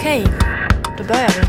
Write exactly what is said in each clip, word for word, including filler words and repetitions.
Okej, då börjar vi.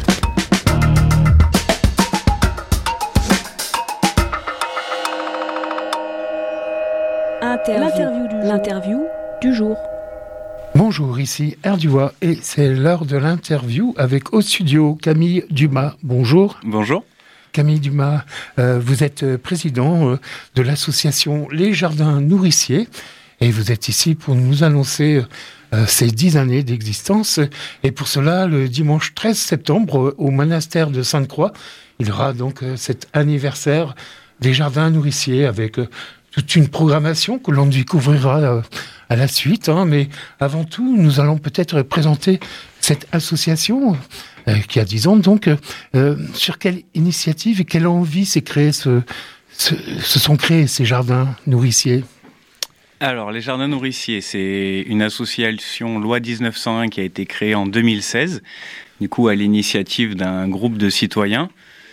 L'interview du, L'interview du jour. Bonjour, ici Erduois et c'est l'heure de l'interview avec au studio Camille Dumas. Bonjour. Bonjour. Camille Dumas, euh, vous êtes président euh, de l'association Les Jardins Nourriciers et vous êtes ici pour nous annoncer euh, ces dix années d'existence. Et pour cela, le dimanche treize septembre, euh, au monastère de Sainte-Croix, il y aura donc euh, cet anniversaire des Jardins Nourriciers avec euh, toute une programmation que l'on découvrira euh, à la suite. Hein, mais avant tout, nous allons peut-être présenter cette association euh, qui a dix ans. Donc, euh, sur quelle initiative et quelle envie s'est créé ce, ce, se sont créés ces jardins nourriciers ? Alors, les Jardins Nourriciers, c'est une association loi dix-neuf cent un qui a été créée en deux mille seize, du coup à l'initiative d'un groupe de citoyens.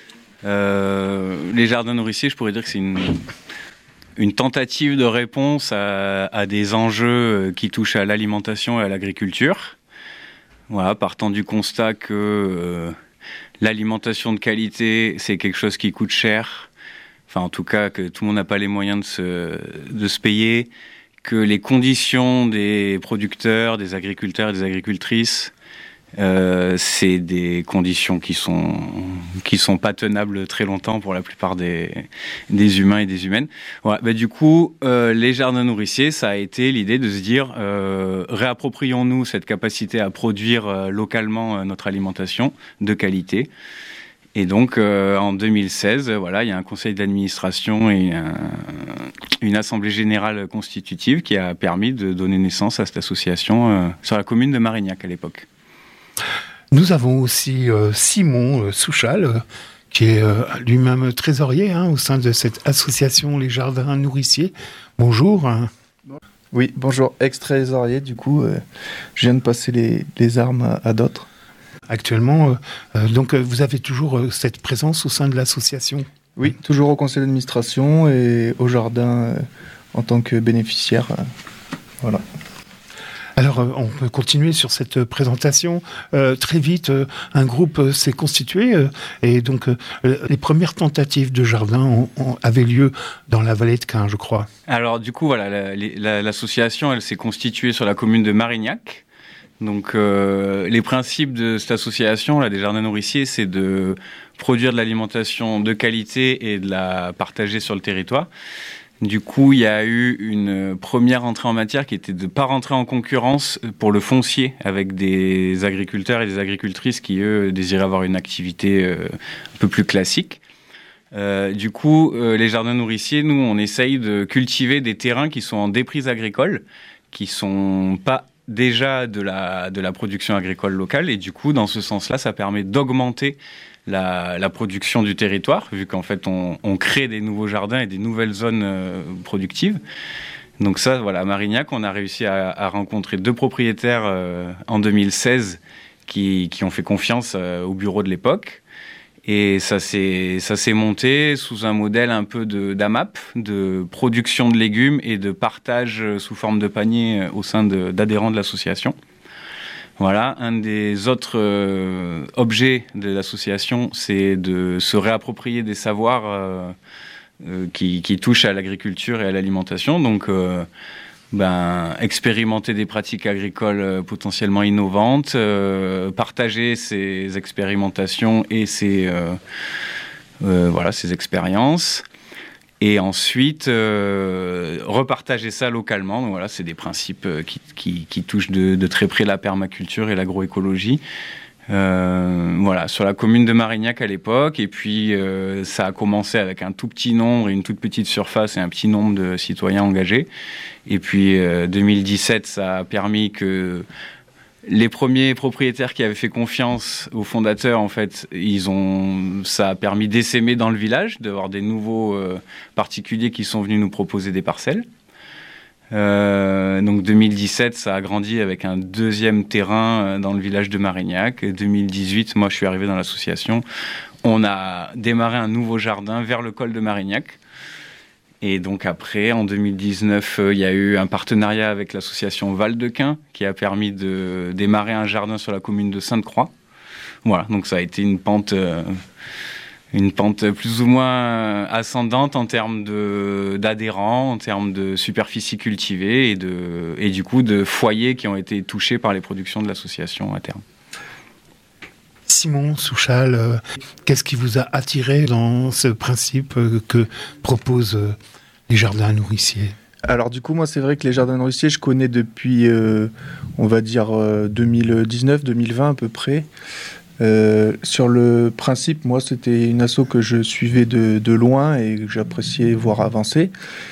Euh, les Jardins Nourriciers, je pourrais dire que c'est une... une tentative de réponse à, à des enjeux qui touchent à l'alimentation et à l'agriculture. Voilà, partant du constat que euh, l'alimentation de qualité, c'est quelque chose qui coûte cher. Enfin, en tout cas, que tout le monde n'a pas les moyens de se, de se payer. Que les conditions des producteurs, des agriculteurs et des agricultrices, Euh, c'est des conditions qui sont qui sont pas tenables très longtemps pour la plupart des des humains et des humaines. Ouais, bah du coup, euh, les jardins nourriciers, ça a été l'idée de se dire euh, réapproprions-nous cette capacité à produire euh, localement euh, notre alimentation de qualité. Et donc, euh, en deux mille seize, euh, voilà, il y a un conseil d'administration et un, une assemblée générale constitutive qui a permis de donner naissance à cette association euh, sur la commune de Marignac à l'époque. Nous avons aussi euh, Simon euh, Souchal, euh, qui est euh, lui-même trésorier hein, au sein de cette association Les Jardins Nourriciers. Bonjour. Oui, bonjour, ex-trésorier, du coup, euh, je viens de passer les, les armes à, à d'autres. Actuellement, euh, euh, donc euh, vous avez toujours euh, cette présence au sein de l'association ? Oui, toujours au conseil d'administration et au jardin euh, en tant que bénéficiaire. Euh, voilà. Alors, euh, on peut continuer sur cette présentation. Euh, très vite, euh, un groupe euh, s'est constitué euh, et donc euh, les premières tentatives de jardin ont, ont, avaient lieu dans la vallée de Caen, je crois. Alors, du coup, voilà, la, la, l'association, elle s'est constituée sur la commune de Marignac. Donc, euh, les principes de cette association, là, des Jardins Nourriciers, c'est de produire de l'alimentation de qualité et de la partager sur le territoire. Du coup, il y a eu une première entrée en matière qui était de ne pas rentrer en concurrence pour le foncier avec des agriculteurs et des agricultrices qui, eux, désiraient avoir une activité euh, un peu plus classique. Euh, du coup, euh, les jardins nourriciers, nous, on essaye de cultiver des terrains qui sont en déprise agricole, qui sont pas déjà de la, de la production agricole locale. Et du coup, dans ce sens-là, ça permet d'augmenter La, la production du territoire, vu qu'en fait on, on crée des nouveaux jardins et des nouvelles zones euh, productives. Donc ça, voilà, à Marignac, on a réussi à, à rencontrer deux propriétaires euh, en deux mille seize qui, qui ont fait confiance euh, au bureau de l'époque. Et ça s'est, ça s'est monté sous un modèle un peu de, d'A M A P, de production de légumes et de partage sous forme de panier au sein de, d'adhérents de l'association. Voilà, un des autres euh, objets de l'association, c'est de se réapproprier des savoirs euh, euh, qui, qui touchent à l'agriculture et à l'alimentation. Donc, euh, ben, expérimenter des pratiques agricoles euh, potentiellement innovantes, euh, partager ces expérimentations et ces, euh, euh, voilà, ces expériences. Et ensuite, euh, repartager ça localement. Donc voilà, c'est des principes qui, qui, qui touchent de, de très près la permaculture et l'agroécologie. Euh, voilà, sur la commune de Marignac à l'époque. Et puis, euh, ça a commencé avec un tout petit nombre, une toute petite surface et un petit nombre de citoyens engagés. Et puis, euh, deux mille dix-sept, ça a permis que les premiers propriétaires qui avaient fait confiance aux fondateurs, en fait, ils ont, ça a permis d'essaimer dans le village, d'avoir des nouveaux euh, particuliers qui sont venus nous proposer des parcelles. Euh, donc deux mille dix-sept, ça a grandi avec un deuxième terrain dans le village de Marignac. deux mille dix-huit, moi je suis arrivé dans l'association. On a démarré un nouveau jardin vers le col de Marignac. Et donc après, en deux mille dix-neuf, il y a eu un partenariat avec l'association Val-de-Quin qui a permis de démarrer un jardin sur la commune de Sainte-Croix. Voilà, donc ça a été une pente, euh, une pente plus ou moins ascendante en termes de, d'adhérents, en termes de superficie cultivée et, de, et du coup de foyers qui ont été touchés par les productions de l'association à terme. Simon Souchal, euh, qu'est-ce qui vous a attiré dans ce principe euh, que proposent euh, les jardins nourriciers ? Alors du coup, moi, c'est vrai que les jardins nourriciers, je connais depuis, euh, on va dire, euh, deux mille dix-neuf deux mille vingt à peu près. Euh, sur le principe, moi, c'était une asso que je suivais de, de loin et que j'appréciais voir avancer.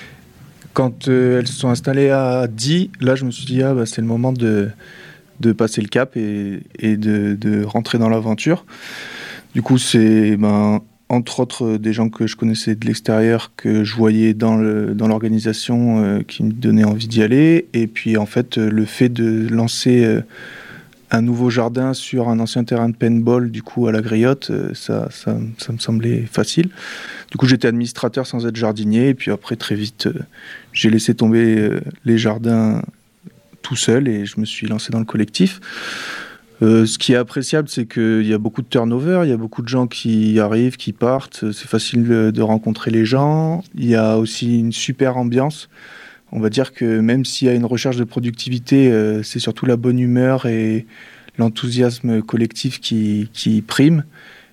Quand euh, elles se sont installées à Die, là, je me suis dit, ah, bah, c'est le moment de... de passer le cap et, et de, de rentrer dans l'aventure. Du coup, c'est ben, entre autres des gens que je connaissais de l'extérieur, que je voyais dans, le, dans l'organisation, euh, qui me donnaient envie d'y aller. Et puis, en fait, le fait de lancer euh, un nouveau jardin sur un ancien terrain de paintball, du coup, à la Griotte, euh, ça, ça, ça me semblait facile. Du coup, j'étais administrateur sans être jardinier. Et puis après, très vite, euh, j'ai laissé tomber euh, les jardins tout seul et je me suis lancé dans le collectif. Euh, ce qui est appréciable, c'est qu'il y a beaucoup de turnover, il y a beaucoup de gens qui arrivent, qui partent, c'est facile de rencontrer les gens, il y a aussi une super ambiance. On va dire que même s'il y a une recherche de productivité, euh, c'est surtout la bonne humeur et l'enthousiasme collectif qui, qui prime.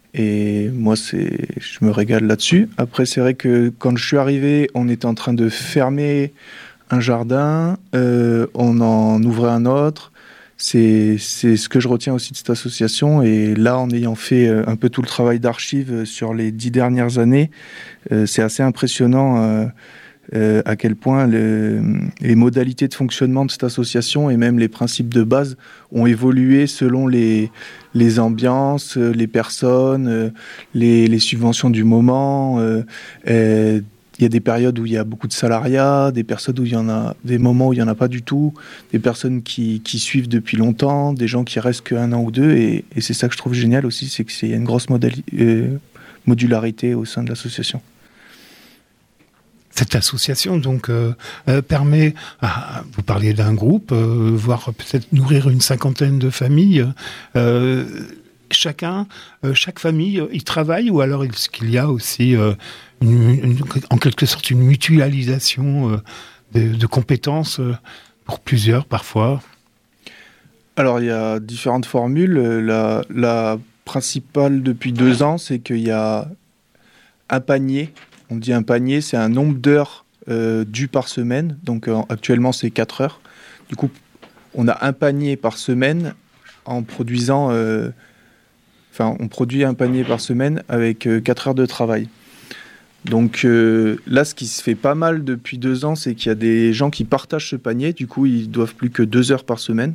Et moi, c'est, je me régale là-dessus. Après, c'est vrai que quand je suis arrivé, on était en train de fermer un jardin, euh, on en ouvrait un autre. C'est, c'est ce que je retiens aussi de cette association. Et là, en ayant fait euh, un peu tout le travail d'archives sur les dix dernières années, euh, c'est assez impressionnant euh, euh, à quel point le, les modalités de fonctionnement de cette association et même les principes de base ont évolué selon les, les ambiances, les personnes, euh, les, les subventions du moment. Euh, euh, Il y a des périodes où il y a beaucoup de salariat, des périodes où il y en a, des moments où il n'y en a pas du tout, des personnes qui, qui suivent depuis longtemps, des gens qui restent qu'un an ou deux. Et, et c'est ça que je trouve génial aussi, c'est qu'il y a une grosse modali- euh, modularité au sein de l'association. Cette association donc euh, euh, permet, à, vous parliez d'un groupe, euh, voire peut-être nourrir une cinquantaine de familles. Euh, chacun, euh, chaque famille, euh, y travaille, ou alors est-ce qu'il y a aussi euh, une, une, en quelque sorte une mutualisation euh, de, de compétences euh, pour plusieurs parfois? Alors il y a différentes formules. La, la principale depuis deux ans, c'est qu'il y a un panier. On dit un panier, c'est un nombre d'heures euh, dues par semaine. Donc euh, actuellement c'est quatre heures. Du coup, on a un panier par semaine en produisant... Euh, Enfin, on produit un panier par semaine avec euh, quatre heures de travail. Donc euh, là, ce qui se fait pas mal depuis deux ans, c'est qu'il y a des gens qui partagent ce panier. Du coup, ils doivent plus que deux heures par semaine.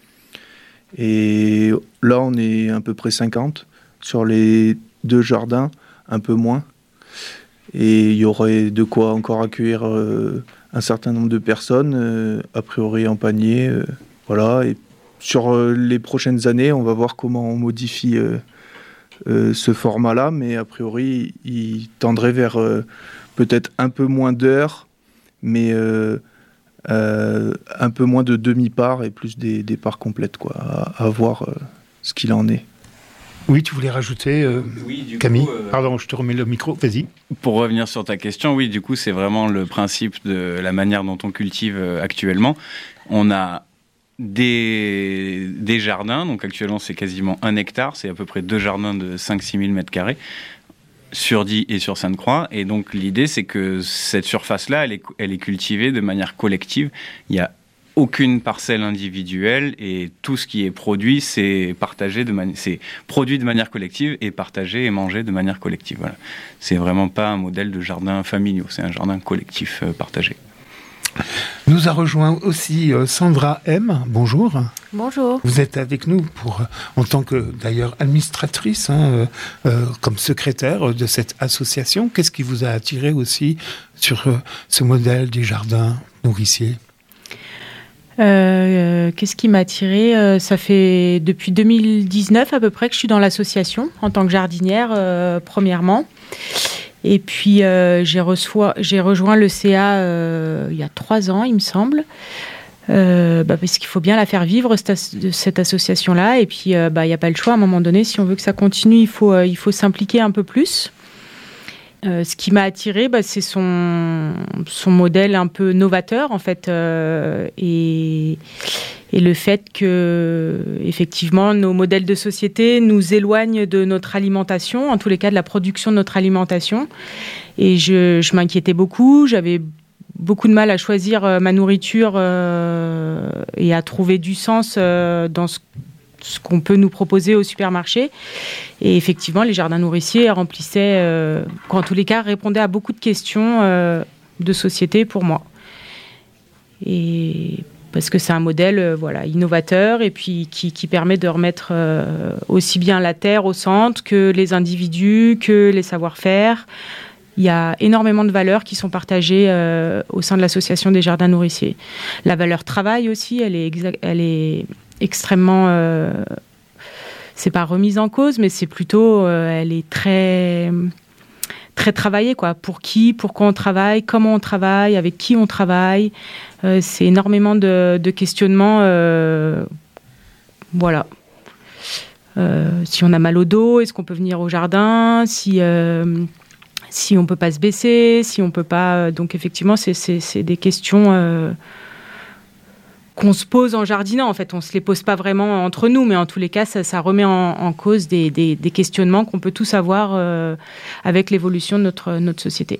Et là, on est à peu près cinquante. Sur les deux jardins, un peu moins. Et il y aurait de quoi encore accueillir euh, un certain nombre de personnes, euh, a priori en panier. Euh, voilà. Et sur euh, les prochaines années, on va voir comment on modifie... Euh, Euh, ce format-là, mais a priori, il tendrait vers euh, peut-être un peu moins d'heures, mais euh, euh, un peu moins de demi-parts et plus des, des parts complètes, quoi, à, à voir euh, ce qu'il en est. Oui, tu voulais rajouter, euh, oui, du Camille coup, euh, Pardon, je te remets le micro, vas-y. Pour revenir sur ta question, oui, du coup, c'est vraiment le principe de la manière dont on cultive euh, actuellement. On a Des, des jardins, donc actuellement c'est quasiment un hectare, c'est à peu près deux jardins de cinq à six mille mètres carrés sur Die et sur Sainte-Croix, et donc l'idée c'est que cette surface-là, elle est, elle est cultivée de manière collective, il n'y a aucune parcelle individuelle et tout ce qui est produit, c'est partagé de mani- c'est produit de manière collective et partagé et mangé de manière collective. Voilà. C'est vraiment pas un modèle de jardin familial, c'est un jardin collectif euh, partagé. Nous a rejoint aussi euh, Sandra M. Bonjour. Bonjour. Vous êtes avec nous pour, en tant que d'ailleurs administratrice, hein, euh, euh, comme secrétaire de cette association. Qu'est-ce qui vous a attiré aussi sur euh, ce modèle des jardins nourriciers ? Euh, qu'est-ce qui m'a attirée ? euh, Ça fait depuis deux mille dix-neuf à peu près que je suis dans l'association en tant que jardinière, euh, premièrement. Et puis, euh, j'ai, reçois, j'ai rejoint le C A euh, il y a trois ans, il me semble. Euh, bah parce qu'il faut bien la faire vivre, cette, as- cette association-là. Et puis, euh, bah, il n'y a pas le choix. À un moment donné, si on veut que ça continue, il faut, euh, il faut s'impliquer un peu plus. Euh, ce qui m'a attirée, bah, c'est son, son modèle un peu novateur, en fait. Euh, et, et le fait que, effectivement, nos modèles de société nous éloignent de notre alimentation, en tous les cas de la production de notre alimentation. Et je, je m'inquiétais beaucoup. J'avais beaucoup de mal à choisir euh, ma nourriture euh, et à trouver du sens euh, dans ce, ce qu'on peut nous proposer au supermarché. Et effectivement, les jardins nourriciers remplissaient, euh, en tous les cas, répondaient à beaucoup de questions euh, de société pour moi. Et parce que c'est un modèle euh, voilà, innovateur et puis qui, qui permet de remettre euh, aussi bien la terre au centre que les individus, que les savoir-faire. Il y a énormément de valeurs qui sont partagées euh, au sein de l'association des jardins nourriciers. La valeur travail aussi, elle est, exa- elle est extrêmement... Euh, c'est pas remise en cause, mais c'est plutôt... Euh, elle est très, très travaillée, quoi. Pour qui, pourquoi on travaille, comment on travaille, avec qui on travaille. Euh, c'est énormément de, de questionnements. Euh, voilà. Euh, si on a mal au dos, est-ce qu'on peut venir au jardin ? Si... Euh, si on ne peut pas se baisser, si on ne peut pas... Donc, effectivement, c'est, c'est, c'est des questions euh, qu'on se pose en jardinant. En fait, on ne se les pose pas vraiment entre nous, mais en tous les cas, ça, ça remet en, en cause des, des, des questionnements qu'on peut tous avoir euh, avec l'évolution de notre, notre société.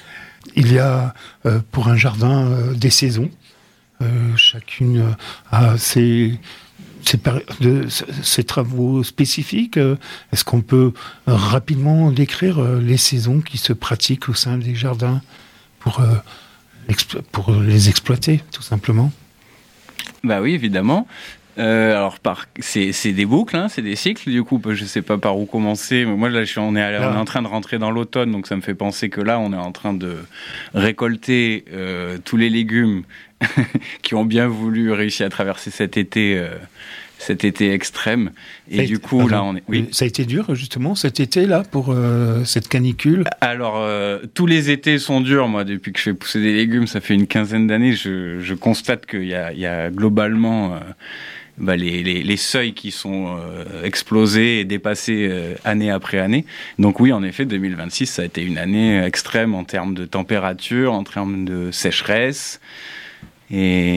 Il y a, euh, pour un jardin, euh, des saisons. Euh, chacune euh, a ses... Ces, de, ces travaux spécifiques, euh, est-ce qu'on peut euh, rapidement décrire euh, les saisons qui se pratiquent au sein des jardins pour, euh, explo- pour les exploiter, tout simplement ? Bah oui, évidemment. Euh, alors, par, c'est, c'est des boucles, hein, c'est des cycles, du coup, je sais pas par où commencer. Mais moi, là, je suis, on, est, on est en train de rentrer dans l'automne, donc ça me fait penser que là, on est en train de récolter euh, tous les légumes qui ont bien voulu réussir à traverser cet été, euh, cet été extrême. Et ça du été, coup, pardon, là, on est. Oui. Ça a été dur, justement, cet été-là, pour euh, cette canicule ? Alors, euh, tous les étés sont durs. Moi, depuis que je fais pousser des légumes, ça fait une quinzaine d'années, je, je constate qu'il y a, il y a globalement euh, bah, les, les, les seuils qui sont euh, explosés et dépassés euh, année après année. Donc oui, en effet, deux mille vingt-six, ça a été une année extrême en termes de température, en termes de sécheresse. Et,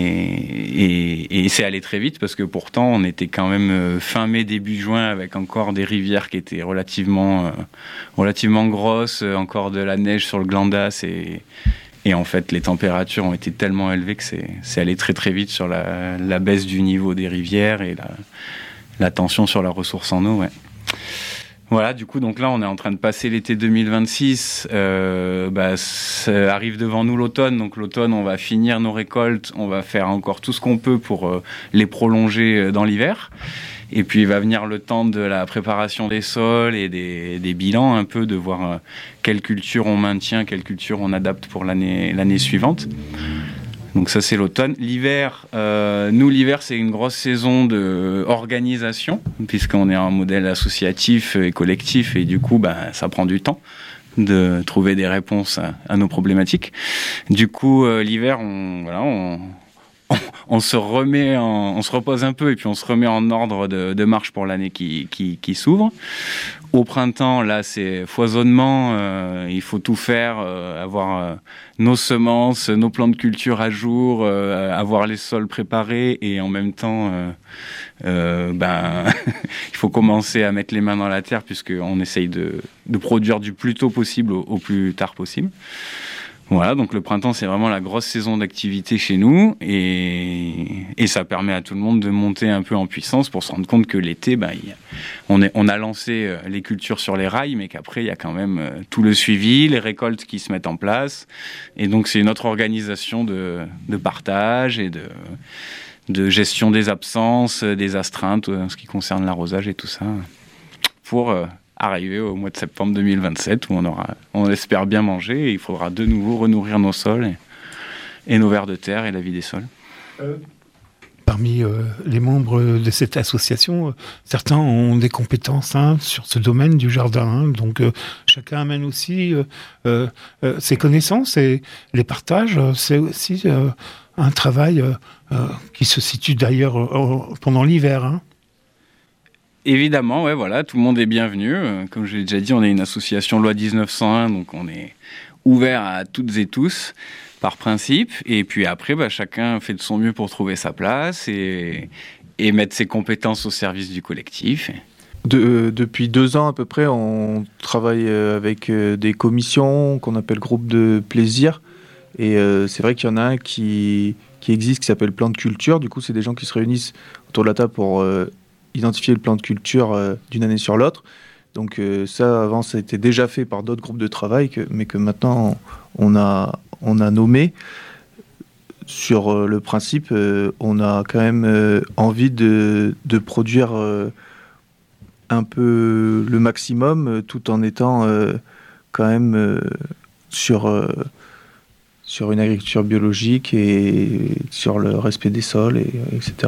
et, et c'est allé très vite parce que pourtant on était quand même fin mai, début juin avec encore des rivières qui étaient relativement, euh, relativement grosses, encore de la neige sur le Glandas et, et en fait les températures ont été tellement élevées que c'est, c'est allé très très vite sur la, la baisse du niveau des rivières et la, la tension sur la ressource en eau. Ouais. Voilà, du coup, donc là, on est en train de passer l'été deux mille vingt-six. Euh, bah, ça arrive devant nous l'automne. Donc l'automne, on va finir nos récoltes. On va faire encore tout ce qu'on peut pour euh, les prolonger dans l'hiver. Et puis, il va venir le temps de la préparation des sols et des, des bilans, un peu, de voir euh, quelle culture on maintient, quelle culture on adapte pour l'année, l'année suivante. Donc ça, c'est l'automne. L'hiver, euh, nous, l'hiver, c'est une grosse saison d'organisation, puisqu'on est un modèle associatif et collectif, et du coup, bah, ça prend du temps de trouver des réponses à, à nos problématiques. Du coup, euh, l'hiver, on, voilà, on, on, on se remet, en, on se repose un peu, et puis on se remet en ordre de, de marche pour l'année qui, qui, qui s'ouvre. Au printemps, là, c'est foisonnement. Euh, il faut tout faire, euh, avoir euh, nos semences, nos plans de culture à jour, euh, avoir les sols préparés et en même temps, euh, euh, ben, il faut commencer à mettre les mains dans la terre puisqu'on essaye de, de produire du plus tôt possible au, au plus tard possible. Voilà, donc le printemps, c'est vraiment la grosse saison d'activité chez nous et, et ça permet à tout le monde de monter un peu en puissance pour se rendre compte que l'été, ben, y a, on, est, on a lancé les cultures sur les rails, mais qu'après, il y a quand même tout le suivi, les récoltes qui se mettent en place. Et donc, c'est une autre organisation de, de partage et de, de gestion des absences, des astreintes, en ce qui concerne l'arrosage et tout ça, pour arriver au mois de septembre deux mille vingt-sept où on aura, on espère bien manger et il faudra de nouveau renourrir nos sols et, et nos vers de terre et la vie des sols. Euh, parmi euh, les membres de cette association, euh, certains ont des compétences hein, sur ce domaine du jardin. Hein, donc, euh, chacun amène aussi euh, euh, euh, ses connaissances et les partage. Euh, c'est aussi euh, un travail euh, euh, qui se situe d'ailleurs euh, pendant l'hiver. Hein. Évidemment, ouais, voilà, tout le monde est bienvenu. Euh, comme je l'ai déjà dit, on est une association loi dix-neuf cent un, donc on est ouvert à toutes et tous, par principe. Et puis après, bah, chacun fait de son mieux pour trouver sa place et, et mettre ses compétences au service du collectif. De, euh, depuis deux ans à peu près, on travaille euh, avec euh, des commissions qu'on appelle groupes de plaisir. Et euh, c'est vrai qu'il y en a un qui, qui existe, qui s'appelle Plan de Culture. Du coup, c'est des gens qui se réunissent autour de la table pour euh, identifier le plan de culture euh, d'une année sur l'autre. Donc euh, ça, avant, ça a été déjà fait par d'autres groupes de travail, que, mais que maintenant, on a, on a nommé. Sur euh, le principe, euh, on a quand même euh, envie de, de produire euh, un peu le maximum, euh, tout en étant euh, quand même euh, sur, euh, sur une agriculture biologique et sur le respect des sols, et, etc.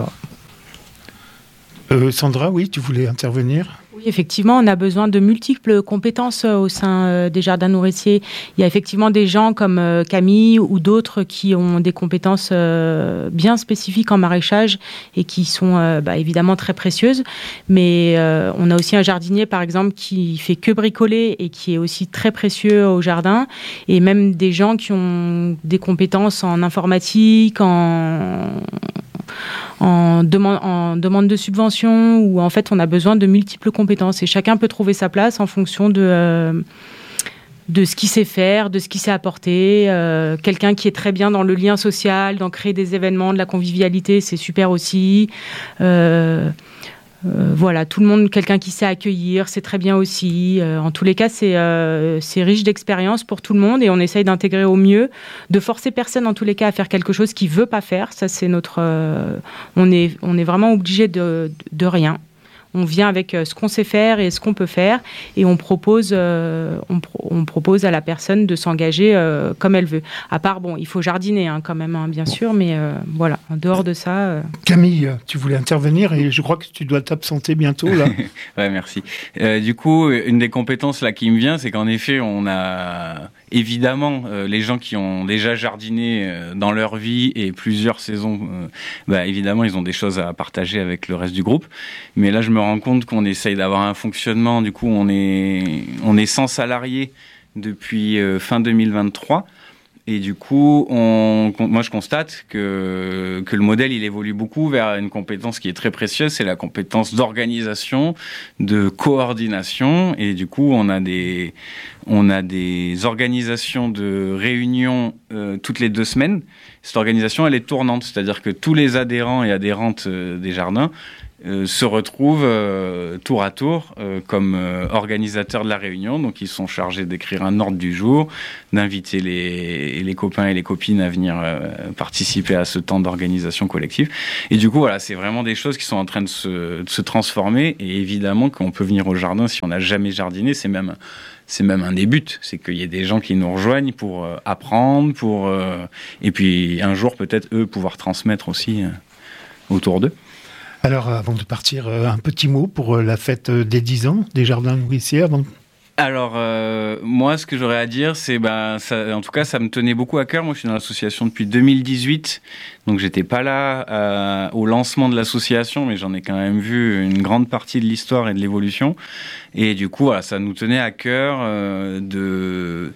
Euh, Sandra, oui, tu voulais intervenir ? Oui, effectivement, on a besoin de multiples compétences au sein euh, des jardins nourriciers. Il y a effectivement des gens comme euh, Camille ou d'autres qui ont des compétences euh, bien spécifiques en maraîchage et qui sont euh, bah, évidemment très précieuses. Mais euh, on a aussi un jardinier, par exemple, qui fait que bricoler et qui est aussi très précieux au jardin. Et même des gens qui ont des compétences en informatique, en... En demande, en demande de subvention, où en fait on a besoin de multiples compétences et chacun peut trouver sa place en fonction de, euh, de ce qu'il sait faire, de ce qu'il sait apporter. Euh, quelqu'un qui est très bien dans le lien social, dans créer des événements, de la convivialité, c'est super aussi. Euh, Euh, voilà, tout le monde, quelqu'un qui sait accueillir, c'est très bien aussi. Euh, en tous les cas, c'est, euh, c'est riche d'expérience pour tout le monde et on essaye d'intégrer au mieux, de forcer personne en tous les cas à faire quelque chose qu'il veut pas faire. Ça, c'est notre. Euh, on est, on est vraiment obligé de, de rien. On vient avec ce qu'on sait faire et ce qu'on peut faire et on propose, euh, on, pro- on propose à la personne de s'engager euh, comme elle veut. À part, bon, il faut jardiner hein, quand même, hein, bien sûr, mais euh, voilà, en dehors de ça... Euh... Camille, tu voulais intervenir et je crois que tu dois t'absenter bientôt, là. Ouais, merci. Euh, du coup, une des compétences là qui me vient, c'est qu'en effet, on a évidemment euh, les gens qui ont déjà jardiné euh, dans leur vie et plusieurs saisons, euh, bah, évidemment, ils ont des choses à partager avec le reste du groupe. Mais là, je me rends compte qu'on essaye d'avoir un fonctionnement. Du coup, on est, on est cent salariés depuis euh, fin deux mille vingt-trois. Et du coup, on, moi, je constate que, que le modèle, il évolue beaucoup vers une compétence qui est très précieuse, c'est la compétence d'organisation, de coordination. Et du coup, on a des, on a des organisations de réunions euh, toutes les deux semaines. Cette organisation, elle est tournante, c'est-à-dire que tous les adhérents et adhérentes euh, des jardins Euh, se retrouvent euh, tour à tour euh, comme euh, organisateurs de la réunion. Donc, ils sont chargés d'écrire un ordre du jour, d'inviter les, les copains et les copines à venir euh, participer à ce temps d'organisation collective. Et du coup, voilà, c'est vraiment des choses qui sont en train de se, de se transformer. Et évidemment qu'on peut venir au jardin si on n'a jamais jardiné. C'est même, c'est même un des buts. C'est qu'il y ait des gens qui nous rejoignent pour euh, apprendre, pour, euh, et puis un jour, peut-être, eux, pouvoir transmettre aussi euh, autour d'eux. Alors, avant de partir, un petit mot pour la fête des dix ans des jardins nourriciers. Avant... Alors, euh, moi, ce que j'aurais à dire, c'est, ben, ça, en tout cas, ça me tenait beaucoup à cœur. Moi, je suis dans l'association depuis deux mille dix-huit, donc j'étais pas là euh, au lancement de l'association, mais j'en ai quand même vu une grande partie de l'histoire et de l'évolution. Et du coup, voilà, ça nous tenait à cœur euh, de...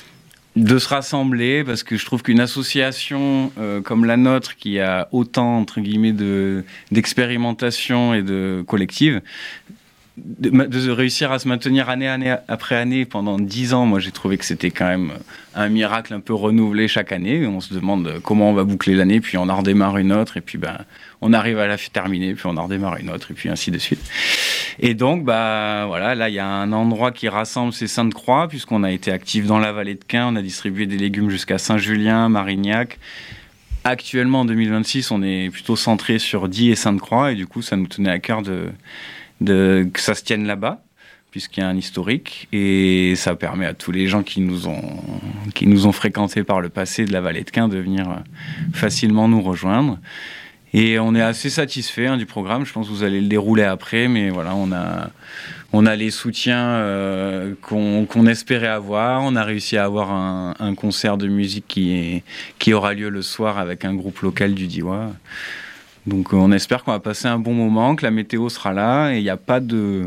de se rassembler, parce que je trouve qu'une association euh, comme la nôtre, qui a autant, entre guillemets, de, d'expérimentation et de collective, de, de réussir à se maintenir année, année après année pendant dix ans, moi j'ai trouvé que c'était quand même un miracle un peu renouvelé chaque année. On se demande comment on va boucler l'année, puis on en redémarre une autre, et puis ben, on arrive à la terminer, puis on en redémarre une autre, et puis ainsi de suite. Et donc, bah, voilà, là, il y a un endroit qui rassemble ces Sainte-Croix, puisqu'on a été actif dans la vallée de Quin, on a distribué des légumes jusqu'à Saint-Julien, Marignac. Actuellement, en deux mille vingt-six, on est plutôt centré sur Die et Sainte-Croix, et du coup, ça nous tenait à cœur de, de, que ça se tienne là-bas, puisqu'il y a un historique, et ça permet à tous les gens qui nous ont, qui nous ont fréquentés par le passé de la vallée de Quin de venir facilement nous rejoindre. Et on est assez satisfait hein, du programme. Je pense que vous allez le dérouler après, mais voilà, on a, on a les soutiens euh, qu'on, qu'on espérait avoir. On a réussi à avoir un, un concert de musique qui, est, qui aura lieu le soir avec un groupe local du Diois. Donc on espère qu'on va passer un bon moment, que la météo sera là et il n'y a pas de...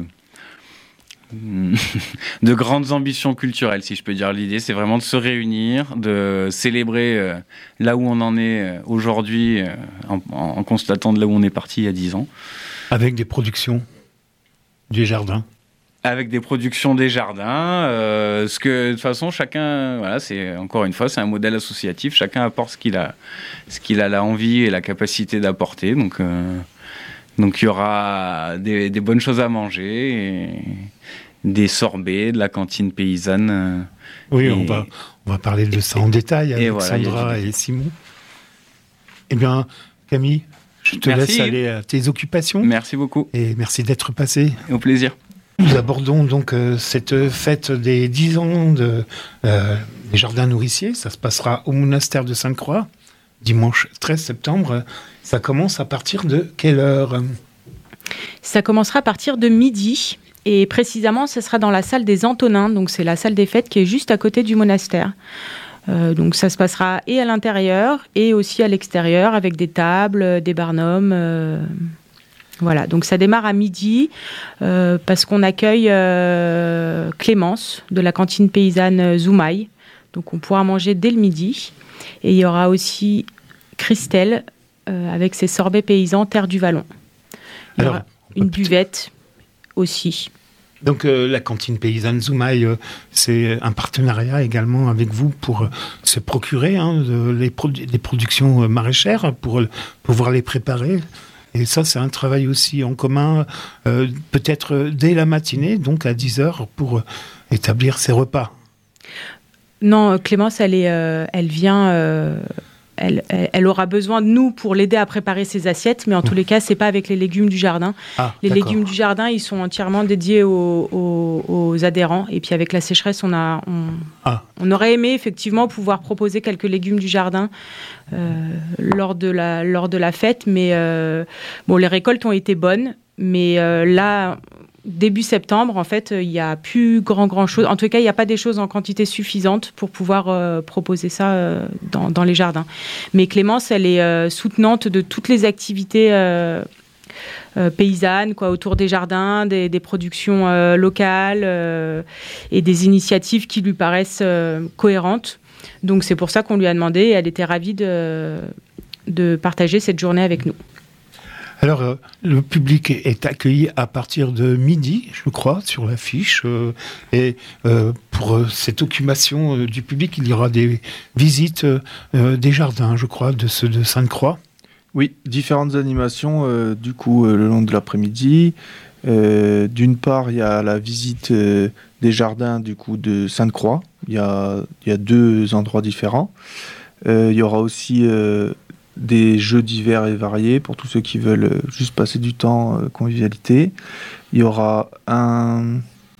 de grandes ambitions culturelles, si je peux dire. L'idée, c'est vraiment de se réunir, de célébrer euh, là où on en est euh, aujourd'hui, euh, en, en constatant de là où on est parti il y a dix ans. Avec des productions des jardins. Avec des productions des jardins, euh, ce que de toute façon chacun, voilà, c'est encore une fois, c'est un modèle associatif. Chacun apporte ce qu'il a, ce qu'il a la envie et la capacité d'apporter. Donc, euh, donc il y aura des, des bonnes choses à manger. Et des sorbets, de la cantine paysanne. Oui, et... on va, on va parler de ça en détail avec voilà, Sandra et Simon. Eh bien, Camille, je te merci. laisse aller à tes occupations. Merci beaucoup. Et merci d'être passé. Au plaisir. Nous abordons donc euh, cette fête des dix ans de, euh, des jardins nourriciers. Ça se passera au monastère de Sainte-Croix, dimanche treize septembre. Ça commence à partir de quelle heure ? Ça commencera à partir de midi. Et précisément, ce sera dans la salle des Antonins, donc c'est la salle des fêtes qui est juste à côté du monastère. Euh, donc ça se passera et à l'intérieur et aussi à l'extérieur avec des tables, des barnums. Euh, voilà, donc ça démarre à midi euh, parce qu'on accueille euh, Clémence de la cantine paysanne Zoumaï. Donc on pourra manger dès le midi. Et il y aura aussi Christelle euh, avec ses sorbets paysans Terre du Vallon. Il y Alors, aura une buvette aussi. Donc euh, la cantine paysanne Zoumaï, euh, c'est un partenariat également avec vous pour euh, se procurer hein, de, les, produ- les productions euh, maraîchères, pour euh, pouvoir les préparer. Et ça, c'est un travail aussi en commun, euh, peut-être euh, dès la matinée, donc à dix heures, pour euh, établir ces repas. Non, Clémence, elle, est, euh, elle vient... Euh Elle, elle, elle aura besoin de nous pour l'aider à préparer ses assiettes, mais en tous les cas, c'est pas avec les légumes du jardin. Ah, les d'accord. légumes du jardin, ils sont entièrement dédiés aux, aux, aux adhérents. Et puis avec la sécheresse, on, a, on, Ah. on aurait aimé effectivement pouvoir proposer quelques légumes du jardin euh, lors, de la, lors de la fête, mais euh, bon, les récoltes ont été bonnes, mais euh, là... Début septembre, en fait, il n'y a plus grand, grand chose. En tout cas, il n'y a pas des choses en quantité suffisante pour pouvoir euh, proposer ça euh, dans, dans les jardins. Mais Clémence, elle est euh, soutenante de toutes les activités euh, euh, paysannes, quoi, autour des jardins, des, des productions euh, locales euh, et des initiatives qui lui paraissent euh, cohérentes. Donc, c'est pour ça qu'on lui a demandé et elle était ravie de, de partager cette journée avec nous. Alors, euh, le public est accueilli à partir de midi, je crois, sur l'affiche. Euh, et euh, pour euh, cette occupation euh, du public, il y aura des visites euh, des jardins, je crois, de ceux de Sainte-Croix. Oui, différentes animations, euh, du coup, euh, le long de l'après-midi. Euh, d'une part, il y a la visite euh, des jardins, du coup, de Sainte-Croix. Il y a, il y a deux endroits différents. Euh, il y aura aussi... Euh, des jeux divers et variés pour tous ceux qui veulent juste passer du temps, euh, convivialité. Il y aura un,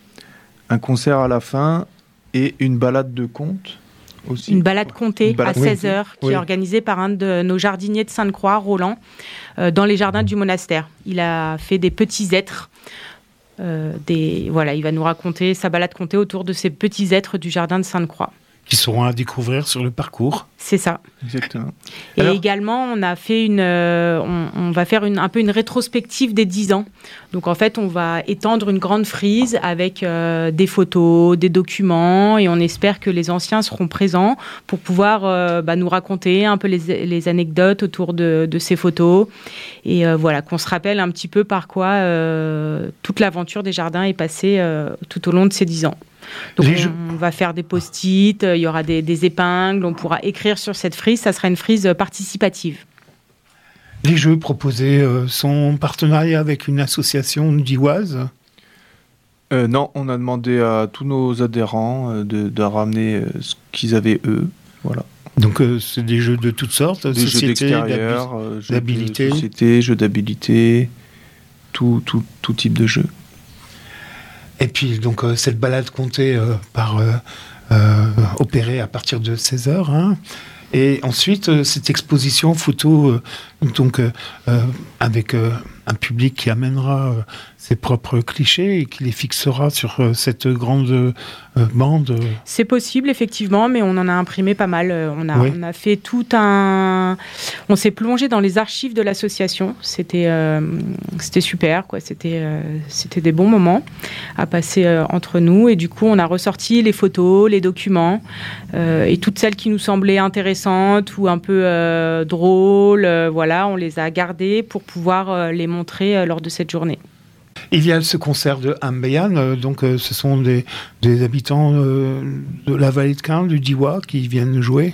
un concert à la fin et une balade de contes aussi. Une balade comptée Une balade à seize heures qui oui. est organisée par un de nos jardiniers de Sainte-Croix, Roland, euh, dans les jardins du monastère. Il a fait des petits êtres. Euh, des, voilà, il va nous raconter sa balade comptée autour de ces petits êtres du jardin de Sainte-Croix. Qui seront à découvrir sur le parcours. C'est ça. Exactement. Et Alors, également, on a fait une, euh, on, on va faire une, un peu une rétrospective des dix ans. Donc en fait, on va étendre une grande frise avec euh, des photos, des documents, et on espère que les anciens seront présents pour pouvoir euh, bah, nous raconter un peu les, les anecdotes autour de, de ces photos, et euh, voilà, qu'on se rappelle un petit peu par quoi euh, toute l'aventure des jardins est passée euh, tout au long de ces dix ans. Donc Les on, jeux- on va faire des post-it, il y aura des, des épingles, on pourra écrire sur cette frise, ça sera une frise participative. Les jeux proposés euh, sont en partenariat avec une association dioise. Euh, non, on a demandé à tous nos adhérents euh, de, de ramener euh, ce qu'ils avaient eux. Voilà. Donc euh, c'est des jeux de toutes sortes, Des jeux société, d'extérieur, euh, jeux d'habilité. de société, jeux d'habilité, tout, tout, tout type de jeu. Et puis, donc, euh, cette balade comptée euh, par euh, euh, opérée à partir de seize heures. Hein. Et ensuite, euh, cette exposition photo, euh, donc euh, euh, avec euh, un public qui amènera euh, ses propres clichés et qui les fixera sur euh, cette grande euh, bande. C'est possible, effectivement, mais on en a imprimé pas mal. On a, Oui. on a fait tout un... On s'est plongé dans les archives de l'association. C'était, euh, c'était super, quoi. C'était, euh, c'était des bons moments à passer euh, entre nous. Et du coup, on a ressorti les photos, les documents, euh, et toutes celles qui nous semblaient intéressantes ou un peu euh, drôles. Euh, voilà, on les a gardées pour pouvoir euh, les montrer euh, lors de cette journée. Il y a ce concert de Ambeyan, euh, donc euh, ce sont des, des habitants euh, de la vallée de Caen, du Diois, qui viennent jouer.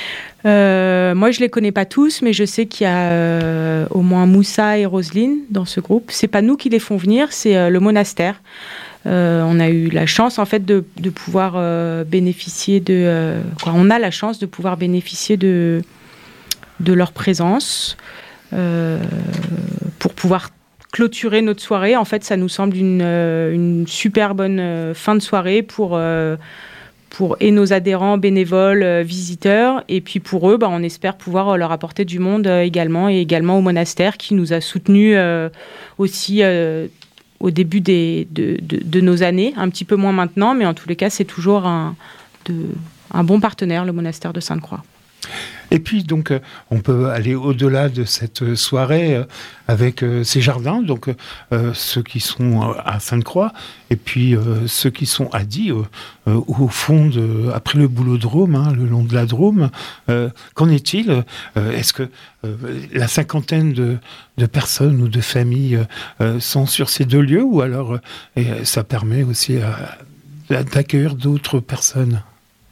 Euh, moi, je les connais pas tous, mais je sais qu'il y a euh, au moins Moussa et Roselyne dans ce groupe. C'est pas nous qui les font venir, c'est euh, le monastère. Euh, on a eu la chance en fait de, de pouvoir euh, bénéficier de. Euh, quoi, on a la chance de pouvoir bénéficier de de leur présence euh, pour pouvoir clôturer notre soirée. En fait, ça nous semble une, euh, une super bonne euh, fin de soirée pour, euh, pour et nos adhérents, bénévoles, euh, visiteurs. Et puis pour eux, bah, on espère pouvoir euh, leur apporter du monde euh, également, et également au monastère qui nous a soutenus euh, aussi euh, au début des, de, de, de nos années, un petit peu moins maintenant, mais en tous les cas, c'est toujours un, de, un bon partenaire, le monastère de Sainte-Croix. Et puis, donc, euh, on peut aller au-delà de cette soirée euh, avec euh, ces jardins, donc euh, ceux qui sont euh, à Sainte-Croix, et puis euh, ceux qui sont à Die, euh, euh, au fond, de, après le boulodrome, hein, le long de la Drôme. Euh, qu'en est-il euh, Est-ce que euh, la cinquantaine de, de personnes ou de familles euh, sont sur ces deux lieux, ou alors euh, et ça permet aussi à, d'accueillir d'autres personnes ?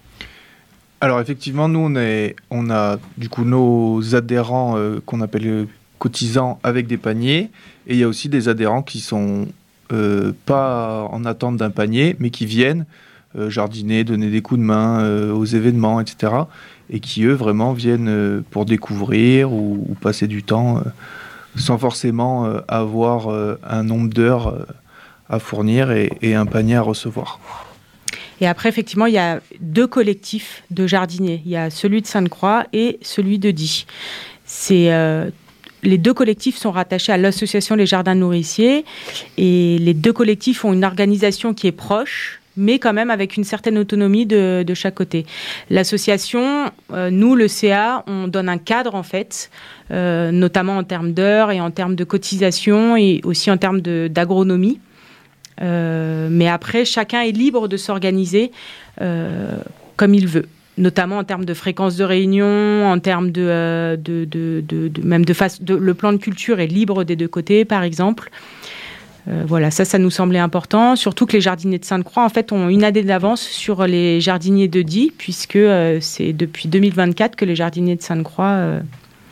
Alors effectivement, nous on, est, on a du coup nos adhérents euh, qu'on appelle euh, cotisants avec des paniers, et il y a aussi des adhérents qui sont euh, pas en attente d'un panier, mais qui viennent euh, jardiner, donner des coups de main euh, aux événements, et cetera. Et qui eux vraiment viennent euh, pour découvrir ou, ou passer du temps euh, sans forcément euh, avoir euh, un nombre d'heures euh, à fournir et, et un panier à recevoir. Et après, effectivement, il y a deux collectifs de jardiniers. Il y a celui de Sainte-Croix et celui de Die. C'est, euh, les deux collectifs sont rattachés à l'association Les Jardins Nourriciers. Et les deux collectifs ont une organisation qui est proche, mais quand même avec une certaine autonomie de, de chaque côté. L'association, euh, nous, le C A, on donne un cadre, en fait, euh, notamment en termes d'heures et en termes de cotisation et aussi en termes de, d'agronomie. Euh, mais après, chacun est libre de s'organiser euh, comme il veut, notamment en termes de fréquence de réunion, en termes de, euh, de, de, de, de même de face, de, le plan de culture est libre des deux côtés, par exemple. Euh, voilà, ça, ça nous semblait important. Surtout que les jardiniers de Sainte-Croix, en fait, ont une année d'avance sur les jardiniers de Die, puisque euh, c'est depuis deux mille vingt-quatre que les jardiniers de Sainte-Croix euh,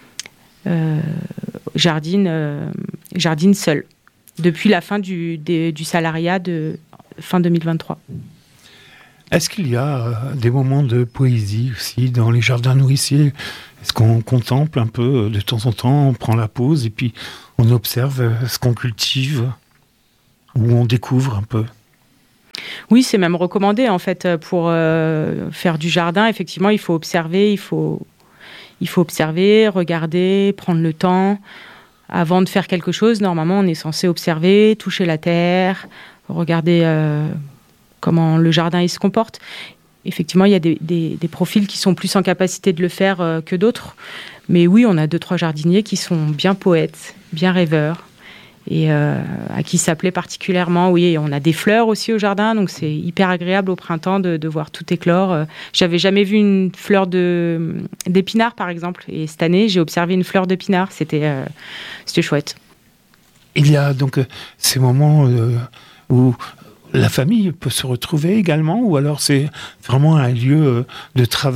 euh, jardinent, euh, jardinent seuls. Depuis la fin du, des, du salariat de fin deux mille vingt-trois. Est-ce qu'il y a euh, des moments de poésie aussi dans les jardins nourriciers ? Est-ce qu'on contemple un peu euh, de temps en temps, on prend la pause et puis on observe euh, ce qu'on cultive, ou on découvre un peu ? Oui, c'est même recommandé en fait pour euh, faire du jardin. Effectivement, il faut observer, il faut, il faut observer, regarder, prendre le temps. Avant de faire quelque chose, normalement, on est censé observer, toucher la terre, regarder euh, comment le jardin il se comporte. Effectivement, il y a des, des, des profils qui sont plus en capacité de le faire euh, que d'autres. Mais oui, on a deux, trois jardiniers qui sont bien poètes, bien rêveurs, et euh, à qui ça plaît particulièrement. Oui, on a des fleurs aussi au jardin, donc c'est hyper agréable au printemps de, de voir tout éclore. J'avais jamais vu une fleur de, d'épinard, par exemple, et cette année, j'ai observé une fleur d'épinard. C'était, euh, c'était chouette. Il y a donc euh, ces moments euh, où la famille peut se retrouver également, ou alors c'est vraiment un lieu euh, de travail ?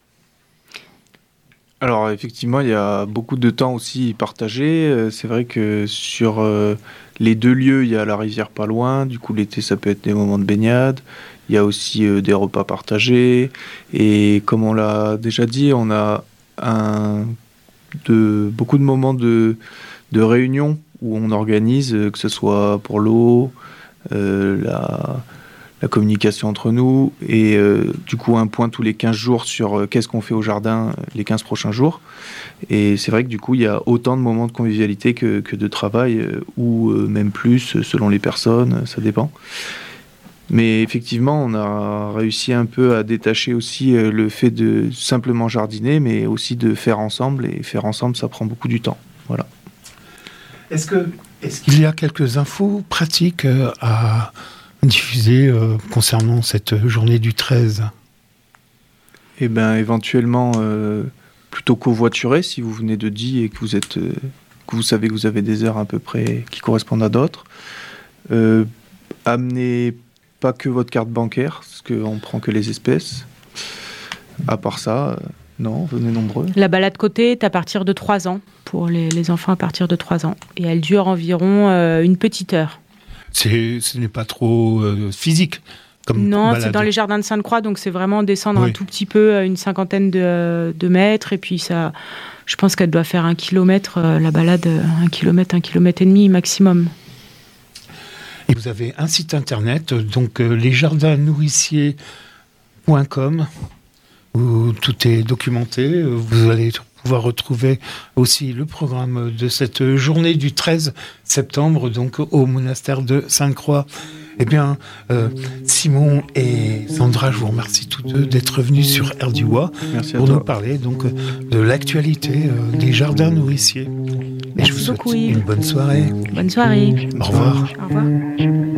Alors effectivement, il y a beaucoup de temps aussi partagé. C'est vrai que sur euh, les deux lieux, il y a la rivière pas loin. Du coup, l'été, ça peut être des moments de baignade. Il y a aussi euh, des repas partagés. Et comme on l'a déjà dit, on a un, de, beaucoup de moments de, de réunion où on organise, que ce soit pour l'eau, euh, la, la communication entre nous, et euh, du coup un point tous les quinze jours sur euh, qu'est-ce qu'on fait au jardin euh, les quinze prochains jours. Et c'est vrai que du coup il y a autant de moments de convivialité que, que de travail, euh, ou euh, même plus selon les personnes, ça dépend. Mais effectivement, on a réussi un peu à détacher aussi euh, le fait de simplement jardiner, mais aussi de faire ensemble, et faire ensemble, ça prend beaucoup du temps. Voilà. Est-ce que, est-ce qu'il y a quelques infos pratiques euh, à diffuser euh, concernant cette journée du treize ? Eh bien, éventuellement, euh, plutôt covoiturer, si vous venez de Die et que vous, êtes, euh, que vous savez que vous avez des heures à peu près qui correspondent à d'autres. Euh, amenez pas que votre carte bancaire, parce qu'on prend que les espèces. À part ça, euh, non, venez nombreux. La balade côté est à partir de trois ans, pour les, les enfants à partir de trois ans. Et elle dure environ euh, une petite heure. C'est, ce n'est pas trop euh, physique comme Non, balade. c'est dans les jardins de Sainte-Croix, donc c'est vraiment descendre Oui. un tout petit peu, une cinquantaine de, de mètres. Et puis ça, je pense qu'elle doit faire un kilomètre, euh, la balade, un kilomètre, un kilomètre et demi maximum. Et vous avez un site internet, donc euh, les jardins nourriciers point com, où tout est documenté. Vous allez pouvoir retrouver aussi le programme de cette journée du treize septembre, donc au monastère de Sainte-Croix. Eh bien, euh, Simon et Sandra, je vous remercie tous deux d'être venus sur Air du Oie pour nous parler donc de l'actualité euh, des jardins nourriciers. Merci et je vous beaucoup, souhaite Yves. une bonne soirée. Bonne soirée. Au revoir. Au revoir.